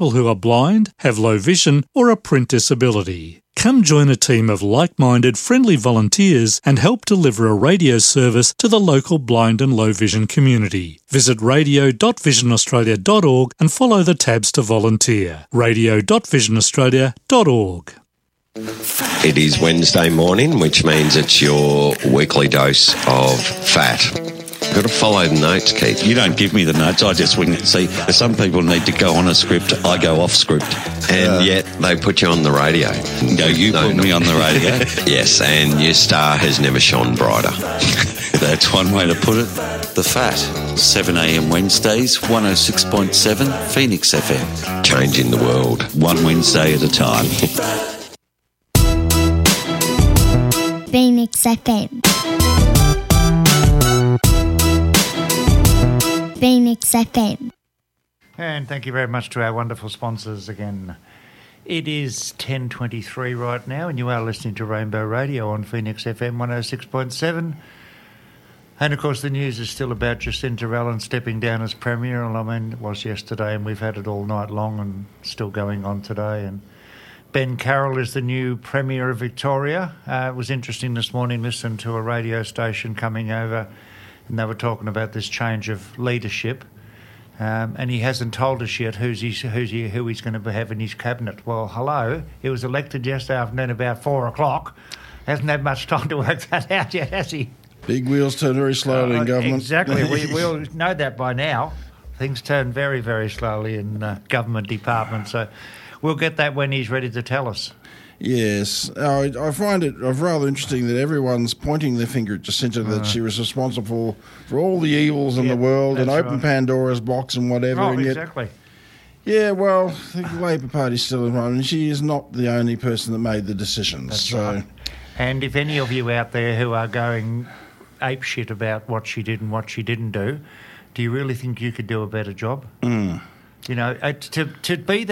people who are blind, have low vision or a print disability. Come join a team of like-minded, friendly volunteers and help deliver a radio service to the local blind and low vision community. Visit radio.visionaustralia.org and follow the tabs to volunteer. radio.visionaustralia.org. It is Wednesday morning, which means it's your weekly dose of fat. You've got to follow the notes, Keith. You don't give me the notes, I just wing it. See, some people need to go on a script, I go off script. And yet they put you on the radio. Go, you put me on the radio. Yes, and your star has never shone brighter. That's one way to put it. The Fat, 7am Wednesdays, 106.7 Phoenix FM. Changing the world. One Wednesday at a time. Phoenix FM. Phoenix FM. And thank you very much to our wonderful sponsors again. It is 10:23 right now, and you are listening to Rainbow Radio on Phoenix FM 106.7. And, of course, the news is still about Jacinta Allen stepping down as Premier. I mean, it was yesterday, and we've had it all night long and still going on today. And Ben Carroll is the new Premier of Victoria. It was interesting this morning listening to a radio station coming over, and they were talking about this change of leadership. And he hasn't told us yet who he's going to have in his cabinet. Well, hello, he was elected yesterday afternoon about 4 o'clock. Hasn't had much time to work that out yet, has he? Big wheels turn very slowly in government. Exactly. we all know that by now. Things turn very, very slowly in government departments. So we'll get that when he's ready to tell us. Yes. I find it rather interesting that everyone's pointing their finger at Jacinta, that she was responsible for all the evils in the world and opened Pandora's box and whatever. Oh, and yet, exactly. Yeah, well, the Labor Party's still in and she is not the only person that made the decisions. That's right. And if any of you out there who are going apeshit about what she did and what she didn't do you really think you could do a better job? You know, to be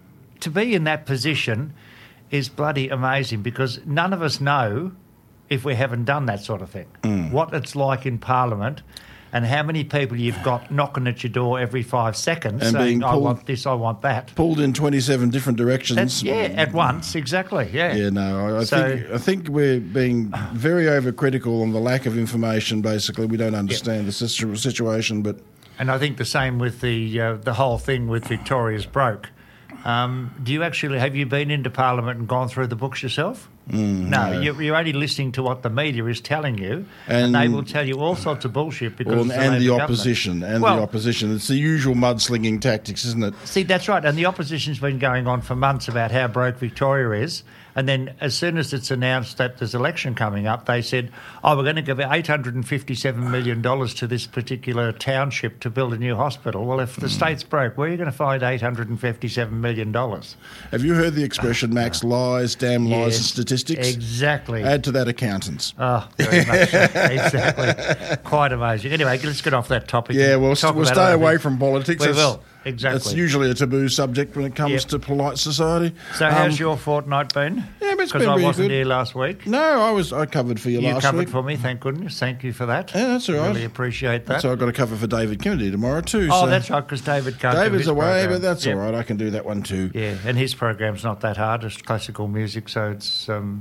in that position is bloody amazing, because none of us know, if we haven't done that sort of thing, what it's like in Parliament and how many people you've got knocking at your door every 5 seconds and saying, being pulled, I want this, I want that. Pulled in 27 different directions. At once, exactly, Yeah, no, I think we're being very overcritical on the lack of information, basically. We don't understand the situation, but... And I think the same with the whole thing with Victoria's Broke. Have you been into Parliament and gone through the books yourself? No. You're only listening to what the media is telling you, and they will tell you all sorts of bullshit because the opposition. It's the usual mudslinging tactics, isn't it? See, that's right. And the opposition's been going on for months about how broke Victoria is. And then as soon as it's announced that there's election coming up, they said, we're going to give $857 million to this particular township to build a new hospital. Well, if the state's broke, where are you going to find $857 million? Have you heard the expression, Max, lies, damn lies and statistics? Exactly. Add to that accountants. Oh, very much so. Exactly. Quite amazing. Anyway, let's get off that topic. Yeah, we'll stay away from politics. We will. Exactly. It's usually a taboo subject when it comes to polite society. So how's your fortnight been? Yeah, but it's been really good. Because I wasn't good. here last week. No, I covered for you last week. You covered for me, thank goodness. Thank you for that. Yeah, that's all right. Really appreciate that. So I've got to cover for David Kennedy tomorrow too. Oh, that's right, because David's away, program. But that's all right. I can do that one too. Yeah, and his program's not that hard. It's classical music, so it's... do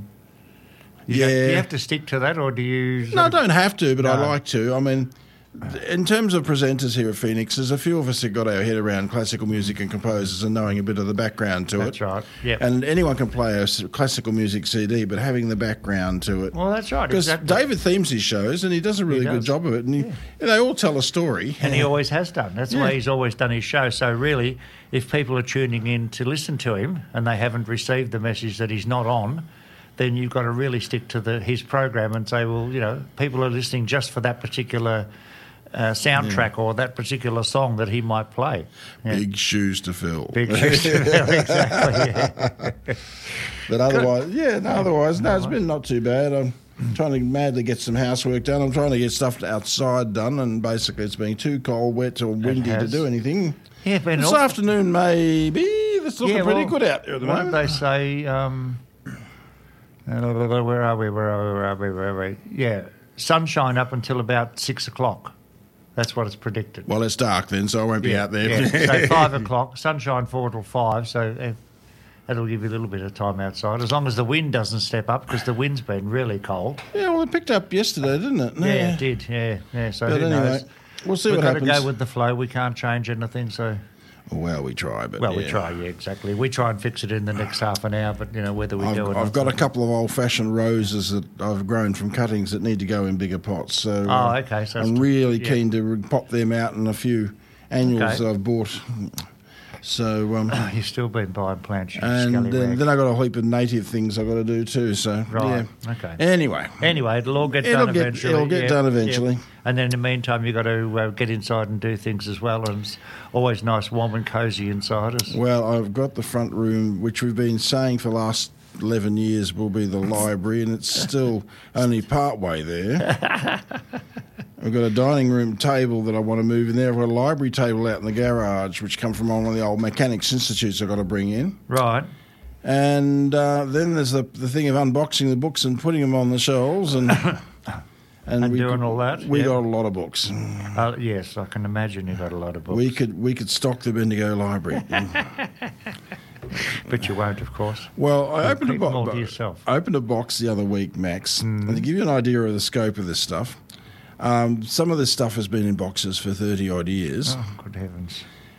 you have to stick to that, or do you... No, I don't have to, but I like to. I mean... In terms of presenters here at Phoenix, there's a few of us who got our head around classical music and composers and knowing a bit of the background to it. That's right, yeah. And anyone can play a classical music CD, but having the background to it. Well, that's right, because David themes his shows, and he does a really good job of it. And they all tell a story. And he always has done. That's the way he's always done his show. So really, if people are tuning in to listen to him and they haven't received the message that he's not on, then you've got to really stick to his program and say, well, people are listening just for that particular... soundtrack or that particular song that he might play. Yeah. Big shoes to fill. Big shoes to fill, exactly. Yeah. But otherwise, it's been not too bad. I'm trying to madly get some housework done. I'm trying to get stuff outside done, and basically it's been too cold, wet or windy to do anything. Yeah, this afternoon maybe. It's looking pretty good out there at the moment. They say, where are we? Yeah, sunshine up until about 6 o'clock. That's what it's predicted. Well, it's dark then, so I won't be out there. Yeah. So 5 o'clock, sunshine 4 till 5, so that'll give you a little bit of time outside, as long as the wind doesn't step up, because the wind's been really cold. Yeah, well, it picked up yesterday, didn't it? Yeah, it did, yeah. So but who anyway, knows? we'll see We've what got happens. to go with the flow. We can't change anything, so... Well, we try, but we try, yeah, exactly. We try and fix it in the next half an hour, but, whether we do it or not. I've got a couple of old-fashioned roses that I've grown from cuttings that need to go in bigger pots. So okay. So I'm really keen to pop them out in a few annuals that I've bought. So you've still been buying plants, you and scallywag. then I've got a heap of native things I've got to do too. So right, okay. Anyway, it'll all get done eventually. It'll get done eventually. Yeah. And then in the meantime, you've got to get inside and do things as well. And it's always nice, warm and cosy inside us. Well, I've got the front room, which we've been saying for the last 11 years will be the library, and it's still only part way there. I've got a dining room table that I want to move in there. I've got a library table out in the garage, which come from one of the old mechanics institutes I've got to bring in. Right. And then there's the thing of unboxing the books and putting them on the shelves and doing all that. We got a lot of books. Yes, I can imagine you've got a lot of books. We could stock the Bendigo Library. But you won't, of course. Well, I opened a box the other week, Max, and to give you an idea of the scope of this stuff. Some of this stuff has been in boxes for 30-odd years. Oh, good heavens.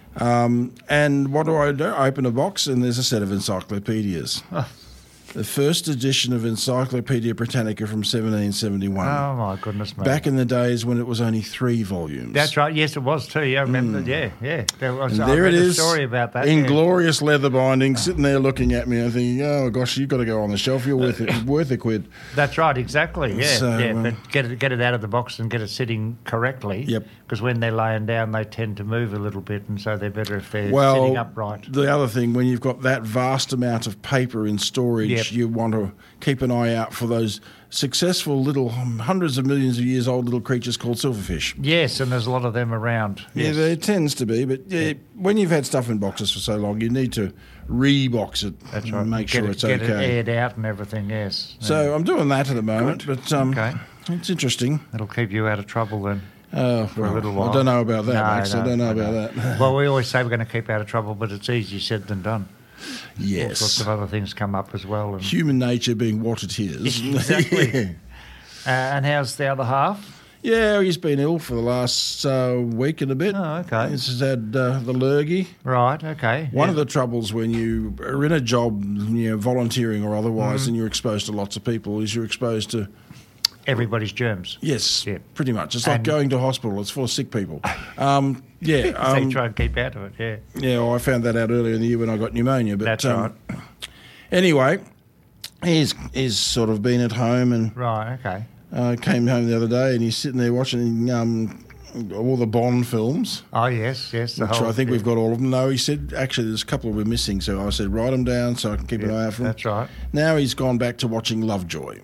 And what do? I open a box and there's a set of encyclopedias. Oh. The first edition of Encyclopedia Britannica from 1771. Oh, my goodness, mate. Back in the days when it was only 3 volumes. That's right. Yes, it was too. Yeah, I remember. Yeah. There it is. Story about that. In glorious leather binding, sitting there looking at me and thinking, oh, gosh, you've got to go on the shelf. You're worth a quid. That's right, exactly. Yeah, So, but get it out of the box and get it sitting correctly. Yep. Because when they're laying down, they tend to move a little bit, and so they're better if they're sitting upright. The other thing, when you've got that vast amount of paper in storage, you want to keep an eye out for those successful little hundreds of millions of years old little creatures called silverfish. Yes, and there's a lot of them around. Yeah, Yes. there tends to be, but when you've had stuff in boxes for so long, you need to re-box it. That's right. And make sure it's okay. Get it aired out and everything, yes. So I'm doing that at the moment, but it's interesting. It'll keep you out of trouble then. For a little while. I don't know about that, No, Max. I don't know about that. Well, we always say we're going to keep out of trouble, but it's easier said than done. Yes. All sorts of other things come up as well. And Human nature being what it is. exactly. And how's the other half? Yeah, he's been ill for the last week and a bit. Oh, okay. He's had the lurgy. Right, okay. One of the troubles when you are in a job, volunteering or otherwise, and you're exposed to lots of people, is you're exposed to... Everybody's germs. Yes, Yeah. pretty much. It's like going to hospital. It's full of sick people. So you try and keep out of it, yeah. Yeah, well, I found that out earlier in the year when I got pneumonia. But, That's right. Anyway, he's sort of been at home and Right, okay. came home the other day and he's sitting there watching all the Bond films. Oh, yes. Which I think we've got all of them. No, he said, actually, there's a couple we're missing. So I said, write them down so I can keep an eye out for them. That's right. Now he's gone back to watching Lovejoy.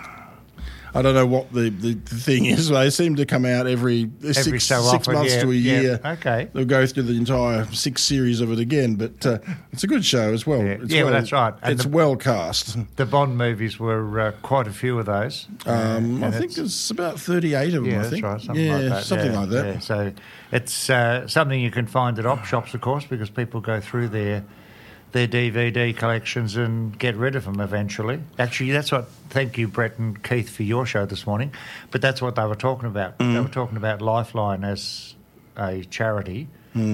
I don't know what the thing is. They seem to come out every six months to a year. Okay. They'll go through the entire 6 series of it again, but it's a good show as well. Yeah, well, that's right. And it's well cast. The Bond movies were quite a few of those. I think it's about 38 of them, I think. That's right, something like that. Something like that. Yeah. So it's something you can find at op shops, of course, because people go through their DVD collections and get rid of them eventually. Actually, that's what... Thank you, Brett and Keith, for your show this morning. But that's what they were talking about. They were talking about Lifeline as a charity.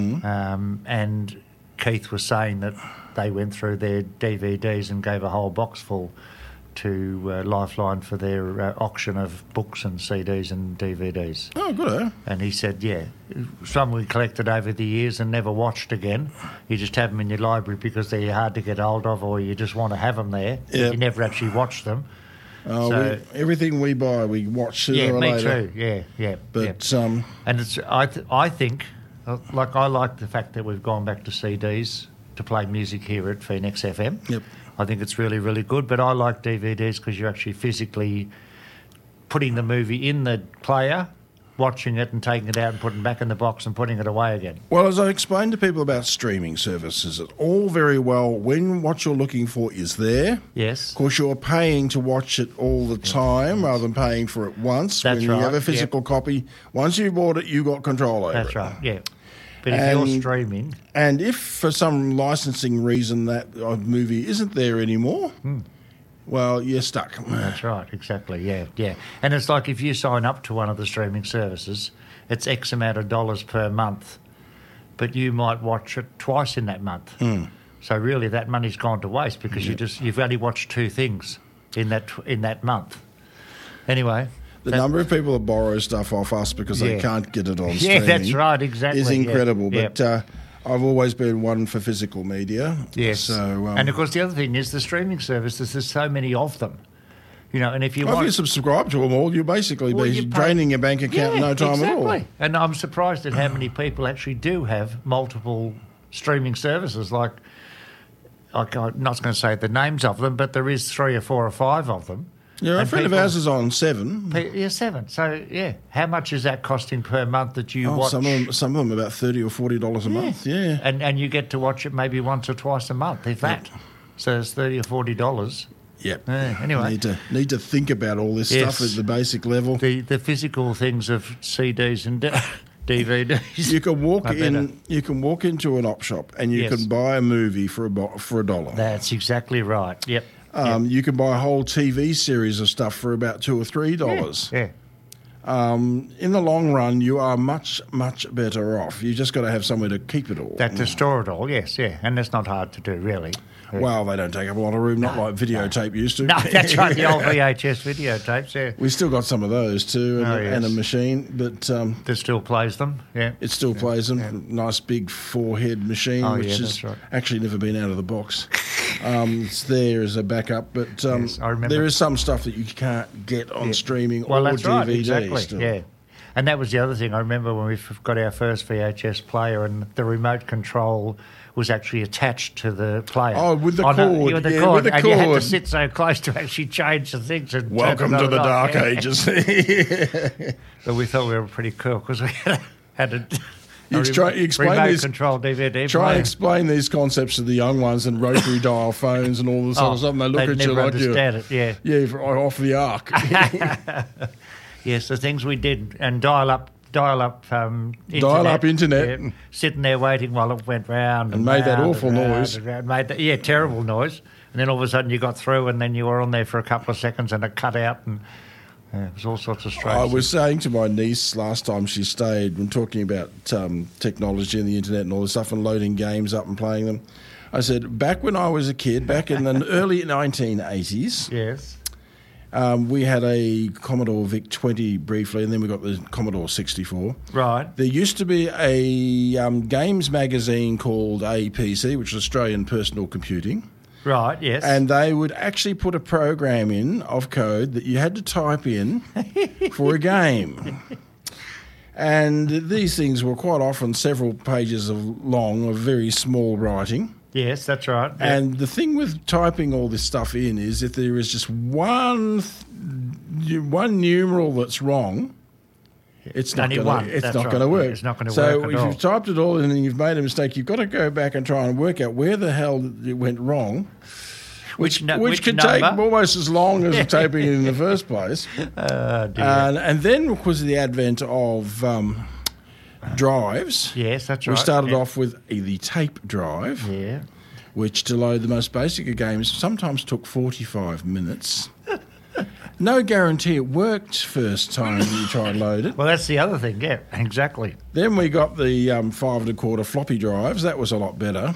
And Keith was saying that they went through their DVDs and gave a whole box full to Lifeline for their auction of books and CDs and DVDs. Oh, good, eh? And he said, some we collected over the years and never watched again. You just have them in your library because they're hard to get hold of, or you just want to have them there. Yep. You never actually watch them. Everything we buy, we watch sooner or later. Me too. Yeah. But and it's I think I like the fact that we've gone back to CDs to play music here at Phoenix FM. Yep. I think it's really, really good. But I like DVDs because you're actually physically putting the movie in the player watching it and taking it out and putting it back in the box and putting it away again. Well, as I explained to people about streaming services, it's all very well when what you're looking for is there. Yes. Of course, you're paying to watch it all the time rather than paying for it once. That's when you right, have a physical copy, once you bought it, you got control over it. That's right, yeah. But if you're streaming... And if for some licensing reason that movie isn't there anymore, well, you're stuck. That's right, exactly, yeah. And it's like if you sign up to one of the streaming services, it's X amount of dollars per month, but you might watch it twice in that month. So really that money's gone to waste because you've only watched two things in that month. Anyway... The number of people that borrow stuff off us because they can't get it on streaming. Yeah, that's right, exactly. Is incredible. Yeah. But I've always been one for physical media. Yes. So, and of course, the other thing is the streaming services. There's so many of them, you know. And if you if you subscribe to them all, you'll basically be draining your bank account in no time at all. And I'm surprised at how many people actually do have multiple streaming services. Like I'm not going to say the names of them, but there is 3 or 4 or 5 of them. Yeah, a friend of ours is on 7. Yeah, 7. So, yeah, how much is that costing per month that you watch? Some of them about $30 or $40 a month, yeah. And you get to watch it maybe once or twice a month, if that. So it's $30 or $40. Yep. Anyway. Need to think about all this stuff at the basic level. The physical things of CDs and DVDs. You can walk into an op shop and you can buy a movie for $1. That's exactly right. Yep. You can buy a whole TV series of stuff for about $2 or $3. Yeah. In the long run, you are much, much better off. You just got to have somewhere to keep it all. To store it all, yes, yeah. And that's not hard to do, really. Well, they don't take up a lot of room, not like videotape used to. No, that's right, the old VHS videotapes, yeah. We still got some of those too, and a machine, but... that still plays them, yeah. It still plays them. Yeah. Nice big 4-head machine, which has actually never been out of the box. It's there as a backup, but there is some stuff that you can't get on streaming or that's DVD right, exactly, still. Yeah. And that was the other thing. I remember when we got our first VHS player and the remote control was actually attached to the player. Oh, with the cord. With the cord. And you had to sit so close to actually change the things. And welcome to the dark ages. But we thought we were pretty cool because we had a remote control DVD. Try and explain these concepts to the young ones and rotary dial phones and all this sort of stuff. And they look at you like you're off the ark. Yes, the things we did, and dial up internet. Yeah, sitting there waiting while it went round and made that awful noise. Terrible noise. And then all of a sudden you got through, and then you were on there for a couple of seconds, and it cut out, and it was all sorts of strange. I was saying to my niece last time she stayed, when talking about technology and the internet and all this stuff, and loading games up and playing them, I said, back when I was a kid, back in the early 1980s, yes. We had a Commodore VIC-20 briefly, and then we got the Commodore 64. Right. There used to be a games magazine called APC, which was Australian Personal Computing. Right, yes. And they would actually put a program in of code that you had to type in for a game. And these things were quite often several pages long of very small writing. Yes, that's right. Yep. And the thing with typing all this stuff in is if there is just one numeral that's wrong, it's not going to work. It's not going to work at all. So if you've typed it all in and you've made a mistake, you've got to go back and try and work out where the hell it went wrong, which could take almost as long as typing it in the first place. And then, because of the advent of drives. Yes, that's right. We started off with the tape drive, which to load the most basic of games sometimes took 45 minutes. No guarantee it worked first time you try and load it. Well, that's the other thing, yeah, exactly. Then we got the 5 1/4 floppy drives. That was a lot better.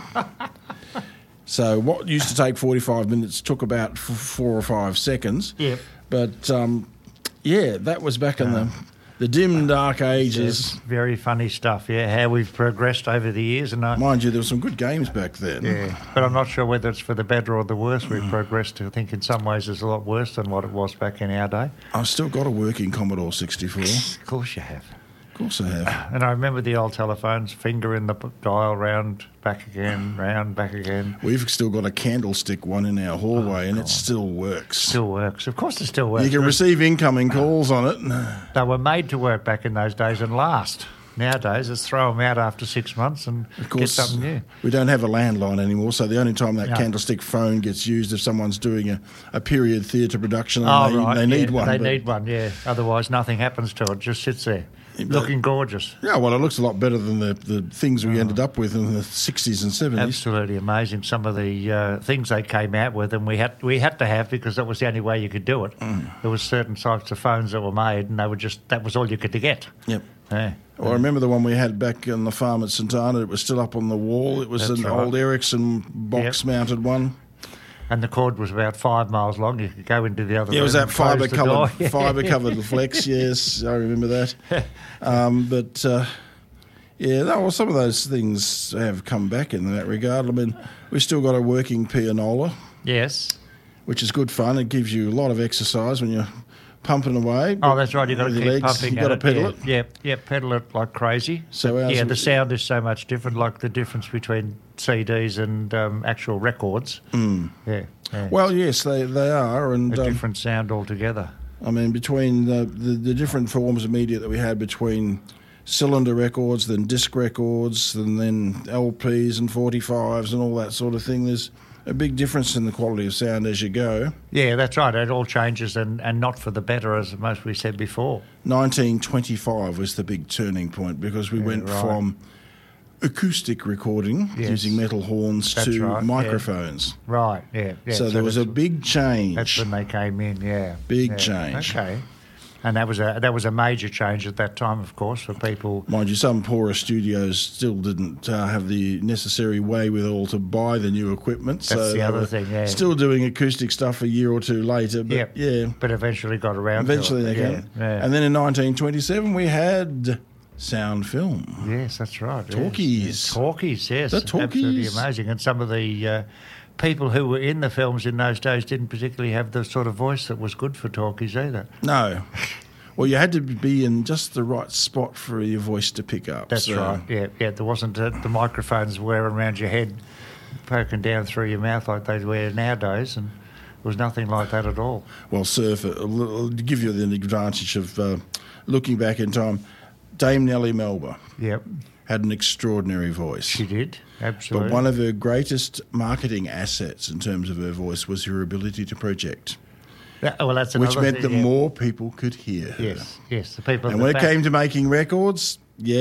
So what used to take 45 minutes took about 4 or 5 seconds. Yep. But, that was back in the dim, dark ages. Very funny stuff, how we've progressed over the years. And mind you, there were some good games back then. Yeah, but I'm not sure whether it's for the better or the worse we've progressed. I think in some ways it's a lot worse than what it was back in our day. I've still got a working Commodore 64. Of course you have. Of course I have. And I remember the old telephones, finger in the dial, round, back again, round, back again. We've still got a candlestick one in our hallway, and it still works. Still works. Of course it still works. You can receive incoming calls on it. They were made to work back in those days and last. Nowadays, it's throw them out after 6 months and Of course, get something new. we don't have a landline anymore, so the only time that No. candlestick phone gets used if someone's doing a period theatre production and Oh, right. they need one. They but- need one, yeah. Otherwise, nothing happens to it. It just sits there, looking gorgeous. Yeah, well, it looks a lot better than the things we ended up with in the 60s and 70s. Absolutely amazing. Some of the things they came out with, and we had to have because that was the only way you could do it. There was certain types of phones that were made, and that was all you could get. Yep. Yeah. Well, I remember the one we had back on the farm at St Anna. It was still up on the wall. It was That's an right. old Ericsson box-mounted one. And the cord was about 5 miles long. You could go into the other Yeah, it was room that and close the door. fibre-covered flex. Yes, I remember that. Some of those things have come back in that regard. I mean, we've still got a working pianola, Yes. which is good fun. It gives you a lot of exercise when you're pumping away. Oh, that's right. You've got to with keep your legs, pumping you've got to at pedal it. it. Yeah, pedal it like crazy. So But, ours the was- sound is so much different, like the difference between CDs and actual records. Yeah. Well, yes, they are. And a different sound altogether. I mean, between the different forms of media that we had between cylinder records, then disc records, and then LPs and 45s and all that sort of thing, there's a big difference in the quality of sound as you go. Yeah, that's right. It all changes and not for the better, as most we said before. 1925 was the big turning point because we went right. from acoustic recording Yes. using metal horns That's to right, yeah. microphones. Right, yeah. So there was a big change. That's when they came in, yeah. Big Yeah. change. Okay. And that was a major change at that time, of course, for people. Mind you, some poorer studios still didn't have the necessary wherewithal to buy the new equipment. That's the they other were thing, yeah. Still doing acoustic stuff a year or two later, but But eventually got around eventually to it. they came. Yeah. And then in 1927 we had sound film. Yes, that's right. Talkies. Yes. Talkies, yes. The Absolutely talkies. amazing. And some of the people who were in the films in those days didn't particularly have the sort of voice that was good for talkies either. No. Well, you had to be in just the right spot for your voice to pick up. That's so- right. Yeah. There wasn't the microphones wearing around your head, poking down through your mouth like they wear nowadays, and it was nothing like that at all. Well, Surf, to give you the advantage of looking back in time, Dame Nellie Melba Yep, had an extraordinary voice. she did. Absolutely. But one of her greatest marketing assets in terms of her voice was her ability to project, Well, that's another which meant thing, that yeah. more people could hear her. Yes. The people. And at the when it back- came to making records,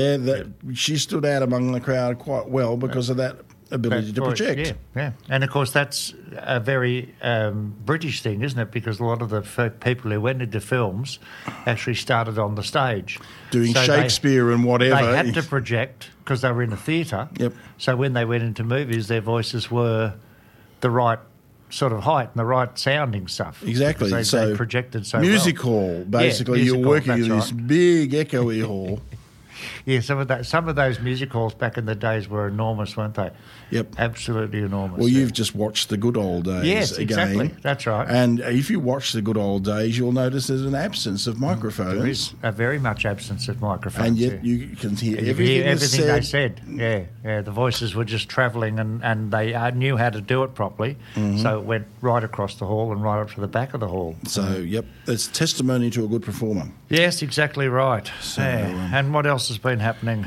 she stood out among the crowd quite well because of that ability That to voice, project. Yeah. And of course, that's a very British thing, isn't it? Because a lot of the people who went into films actually started on the stage. Doing So Shakespeare and whatever. They had to project because they were in a theatre. Yep. So when they went into movies, their voices were the right sort of height and the right sounding stuff. Exactly. Because they projected so music well. hall, basically, music you're hall, working in that's this right. big echoey hall. Yeah, some of those music halls back in the days were enormous, weren't they? Yep. Absolutely enormous. Well, yeah. you've just watched The Good Old Days Yes, again. exactly. That's right. And if you watch The Good Old Days, you'll notice there's an absence of microphones. There is a very much absence of microphones. And yet yeah. you can hear You everything, hear that's everything they said. Yeah. The voices were just travelling and they knew how to do it properly. Mm-hmm. So it went right across the hall and right up to the back of the hall. So, yep, it's testimony to a good performer. Yes, exactly right. So, yeah. And what else has been happening?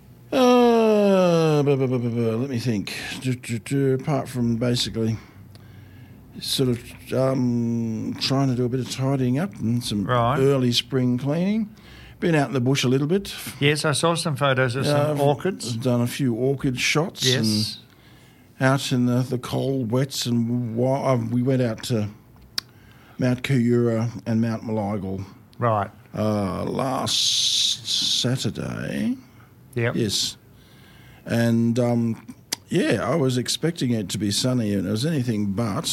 Let me think. Apart from basically sort of trying to do a bit of tidying up and some Right. early spring cleaning. Been out in the bush a little bit. Yes, I saw some photos of some I've orchids. Done a few orchid shots. Yes. And out in the cold wets, and we went out to Mount Kuyura and Mount Malagal Right. last Saturday. Yep. Yes. And, I was expecting it to be sunny, and it was anything but.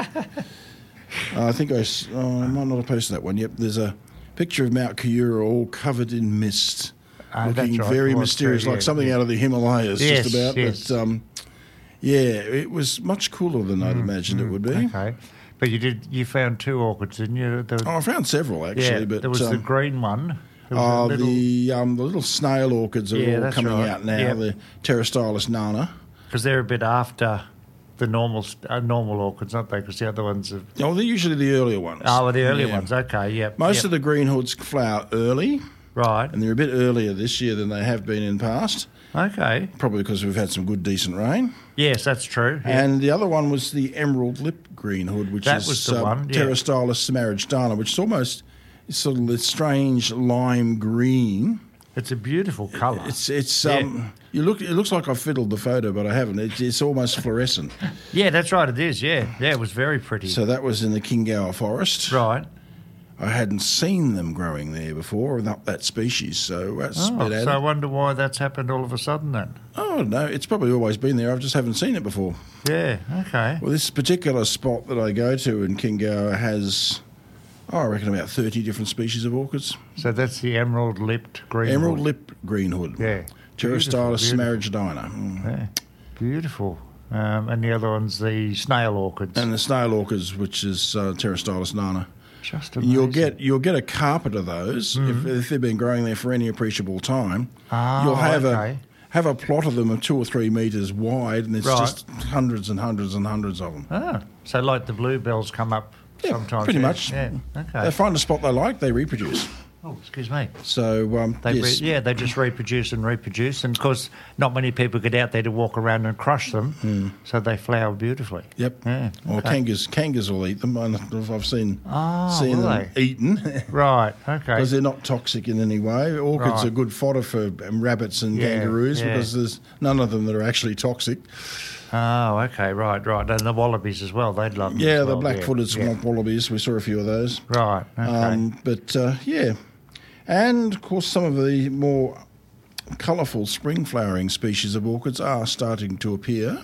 I think I might not have posted that one. Yep, there's a picture of Mount Kuyura all covered in mist, That's looking right. very It was mysterious, true, like yeah, something yeah. out of the Himalayas, Yes, just about. yes. But, it was much cooler than I'd imagined it would be. Okay. But you found two orchids, didn't you? Oh, I found several, actually. Yeah, but there was the green one. There was a little- The little snail orchids are Yeah, all that's coming right. out now. Yep. The Pterostylis nana. Because they're a bit after the normal orchids, aren't they? Because the other ones are... Oh, they're usually the earlier ones. Oh, the earlier Yeah. ones. Okay, yep. Most of the green hoods flower early, Right. and they're a bit earlier this year than they have been in past, Okay. probably because we've had some good, decent rain. Yes, that's true. Yep. And the other one was the emerald lip green hood, which That is was the one, yeah. Pterostylis samaritana, which is almost sort of this strange lime green. It's a beautiful colour. It's Yeah. It looks like I fiddled the photo, but I haven't. It's almost fluorescent. Yeah, that's right, it is, yeah. Yeah, it was very pretty. So that was in the Kingour forest. Right. I hadn't seen them growing there before, not that species, so that's a bit added. So I wonder why that's happened all of a sudden then. Oh, no, it's probably always been there. I just haven't seen it before. Yeah, okay. Well, this particular spot that I go to in Kingour has, I reckon, about 30 different species of orchids. So that's the emerald-lipped green Emerald hood. lip green hood. Yeah. Pterostylis Beautiful, samaritana. Mm. Yeah, beautiful. And the other one's the snail orchids. And the snail orchids, which is Pterostylis nana. Just amazing. You'll get a carpet of those if they've been growing there for any appreciable time. Oh, You'll have okay. a plot of them of 2 or 3 metres wide, and there's Right. just hundreds and hundreds and hundreds of them. Ah, so like the bluebells come up Yeah, sometimes. pretty yeah. much. Yeah, okay. They find a spot they like, they reproduce. Oh, excuse me. So yes, They just reproduce, and of course, not many people get out there to walk around and crush them, so they flower beautifully. Yep. Yeah. Or okay. kangas will eat them. I've seen will them eaten Right. Okay. because they're not toxic in any way. Orchids Right. are good fodder for rabbits and Yeah, kangaroos yeah. because there's none of them that are actually toxic. Oh, okay. Right. And the wallabies as well. They'd love them. Yeah, as the well. black-footed Yeah. swamp wallabies. We saw a few of those. Right. Okay. But yeah, and of course some of the more colourful spring flowering species of orchids are starting to appear.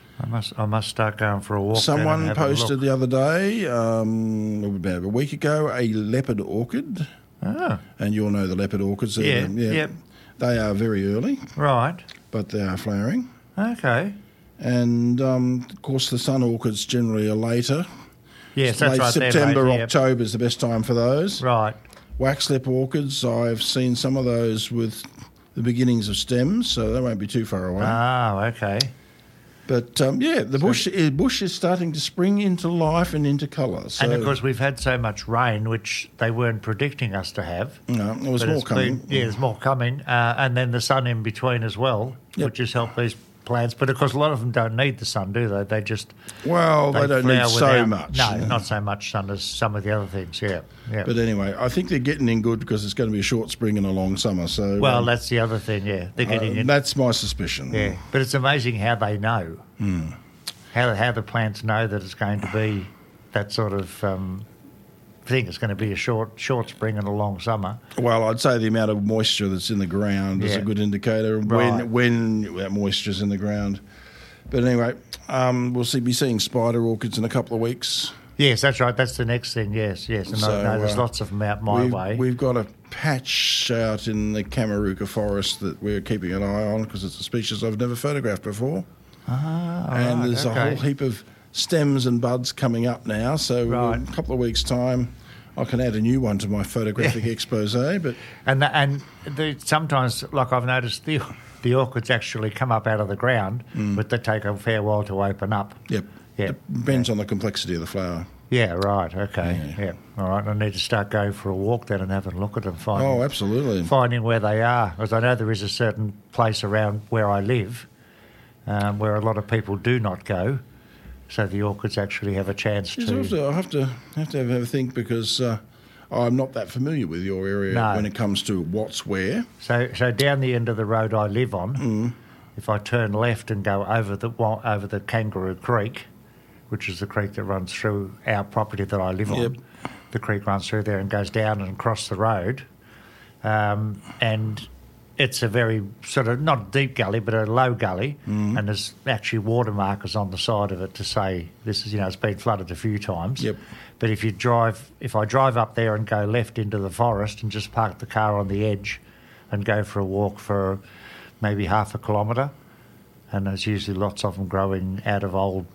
I must start going for a walk. then Someone and have a posted look. the other day, about a week ago, a leopard orchid, Oh, and you'll know the leopard orchids. Yeah, yep. They are very early, right. but they are flowering. Okay. And of course, the sun orchids generally are later. Yes, that's Late right. they're September, late, yeah. October is the best time for those. Right. Waxlip orchids, I've seen some of those with the beginnings of stems, so they won't be too far away. Ah, okay. But the bush is starting to spring into life and into colour. So, And of course, we've had so much rain, which they weren't predicting us to have. no, there was But more it's coming. there's more coming. And then the sun in between as well, Yep. which has helped these plants. But of course, a lot of them don't need the sun, do they? They just. Well, they don't need flower so without- much. No, not so much sun as some of the other things, yeah. But anyway, I think they're getting in good because it's going to be a short spring and a long summer. So Well, that's the other thing, yeah. They're getting in. that's my suspicion. Yeah, but it's amazing how they know. Hmm. How the plants know that it's going to be that sort of thing. It's going to be a short spring and a long summer. Well, I'd say the amount of moisture that's in the ground is Yeah. a good indicator of Right. when that moisture's in the ground. But anyway, we'll be seeing spider orchids in a couple of weeks. Yes, that's right. That's the next thing. Yes. And So, I know there's lots of them out my way. We've got a patch out in the Kamaruka forest that we're keeping an eye on because it's a species I've never photographed before. And right, there's a okay. whole heap of stems and buds coming up now. So Right. in a couple of weeks' time, I can add a new one to my photographic expose. But Sometimes, like I've noticed, the orchids actually come up out of the ground, but they take a fair while to open up. yep, Yeah. depends on the complexity of the flower. Yeah, right. Okay. Yeah. All right. I need to start going for a walk then and having a look at them. Oh, absolutely. Finding where they are, because I know there is a certain place around where I live where a lot of people do not go, so the orchids actually have a chance Yes, to. I have to have a think because I'm not that familiar with your area No. when it comes to what's where. So down the end of the road I live on, if I turn left and go over the Kangaroo Creek, which is the creek that runs through our property that I live Yep. on, the creek runs through there and goes down and across the road, and it's a very sort of not deep gully but a low gully, and there's actually water markers on the side of it to say this is, it's been flooded a few times. Yep. But if I drive up there and go left into the forest and just park the car on the edge and go for a walk for maybe half a kilometre, and there's usually lots of them growing out of old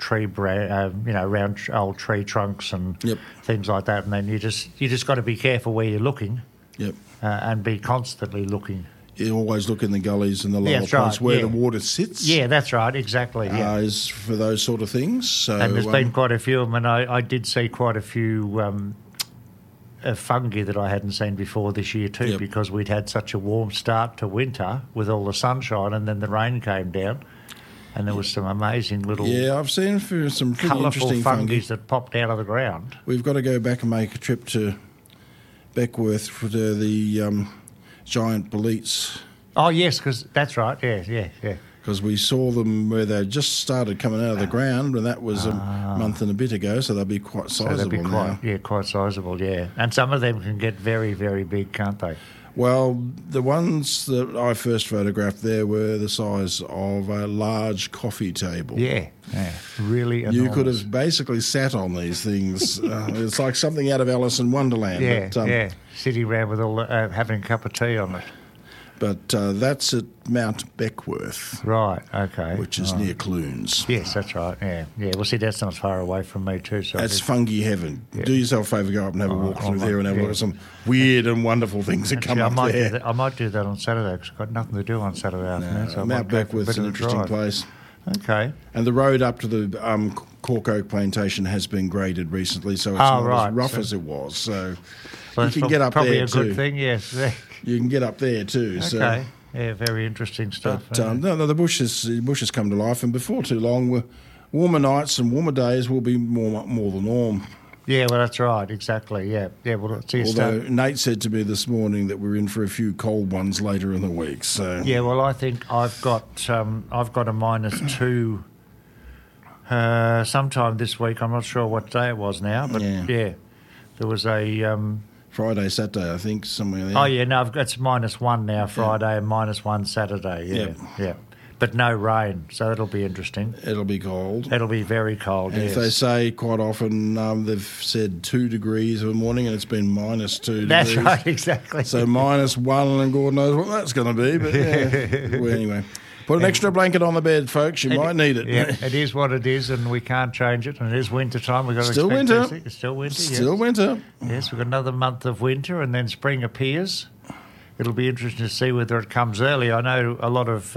around old tree trunks and Yep. things like that. And then you just got to be careful where you're looking. Yep. And be constantly looking. You always look in the gullies and the lower That's points right, where yeah. the water sits. Yeah, that's right, exactly. Yeah. Is for those sort of things. So, And there's been quite a few of them, and I did see quite a few fungi that I hadn't seen before this year too, Yep. because we'd had such a warm start to winter with all the sunshine, and then the rain came down, and there was some amazing little yeah, I've seen some pretty colourful interesting fungi fungi. that popped out of the ground. We've got to go back and make a trip to Beckworth for the giant boletes, Oh yes, because that's right. Yeah. because we saw them where they just started coming out of the ground, and that was a month and a bit ago, so they'll be quite So sizable they'd be now. quite sizable. Yeah, and some of them can get very, very big, can't they? Well, the ones that I first photographed there were the size of a large coffee table. Yeah, really enormous. You could have basically sat on these things. It's like something out of Alice in Wonderland. Yeah, sitting around with all having a cup of tea on it. But that's at Mount Beckworth, Right. Okay. which is near Clunes. Yes, that's right. Yeah. Well, see, that's not far away from me too. So That's fungi heaven. Do yourself a favour, go up and have a walk through I there and have a look at some weird and wonderful things that come I up might there. do that. I might do that on Saturday because I've got nothing to do on Saturday afternoon. So I Mount might go for a Beckworth's bit an of a interesting drive. place. Okay. And the road up to the Cork Oak Plantation has been graded recently, so it's Oh, not right. as rough So- as it was. So Well, you that's can get up probably there a too. good thing. Yes. You can get up there too. So. Okay. Yeah. Very interesting stuff. But no, the bush has come to life, and before too long, warmer nights and warmer days will be more the norm. Yeah. Well, that's right. Exactly. Yeah. Yeah. Well, see, Although Nate said to me this morning that we're in for a few cold ones later in the week. So yeah. Well, I think I've got a -2 sometime this week. I'm not sure what day it was now, but Yeah. there was a. Friday, Saturday, I think, somewhere there. Oh yeah, no, it's -1 now Friday and -1 Saturday. Yeah, yeah, but no rain, so it'll be interesting. It'll be cold. It'll be very cold. And Yes. if they say quite often, they've said 2 degrees in the morning, and it's been -2 That's degrees. right, exactly. So -1, and God knows what that's going to be. But yeah. Well, anyway, put an extra blanket on the bed, folks. You might need it. Yeah, it is what it is, and we can't change it. And it is winter time. We've got to Still expect winter. these things. It's still winter. Still yes. winter. Yes, we've got another month of winter, and then spring appears. It'll be interesting to see whether it comes early. I know a lot of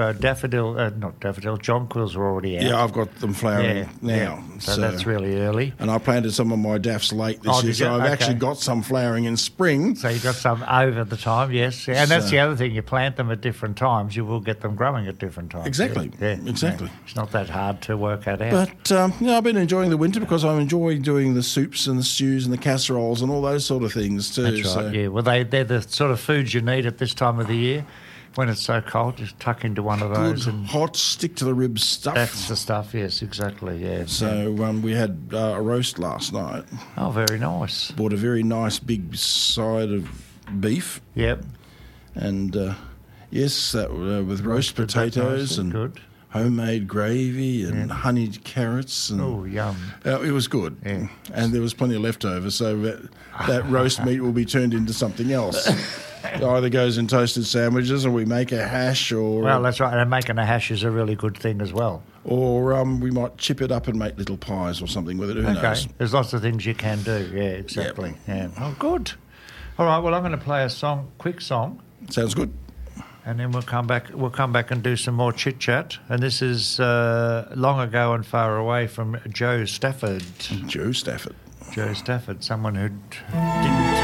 jonquils are already out. Yeah, I've got them flowering now. Yeah. So that's really early. And I planted some of my daffs late this Oh, year, did you? so I've Okay. actually got some flowering in spring. So you've got some over the time, yes. And that's So- the other thing. You plant them at different times, you will get them growing at different times. Exactly. Yeah. Exactly. Yeah. It's not that hard to work that out. But I've been enjoying the winter because I enjoy doing the soups and the stews and the casseroles and all those sort of things too. That's right, So yeah. Well, they're the sort of foods you need at this time of the year. When it's so cold, just tuck into one of good, those. And hot, stick to the ribs stuff. that's the stuff, yes, exactly, yeah. So we had a roast last night. Oh, very nice. Bought a very nice big side of beef, Yep. and yes, that with roast Roasted that potatoes nicely, and good. homemade gravy and honeyed carrots. And, Oh, yum. it was good, Yeah. and there was plenty left over, so that roast meat will be turned into something else. It either goes in toasted sandwiches, or we make a hash, or Well, that's right. And making a hash is a really good thing as well. we might chip it up and make little pies or something with it. Who Okay. knows? There's lots of things you can do. Yeah, exactly. Yeah. Oh, good. All right. Well, I'm going to play a quick song, Sounds good. and then we'll come back. We'll come back and do some more chit chat. And this is Long Ago and Far Away from Joe Stafford. Joe Stafford. Joe Stafford, someone who didn't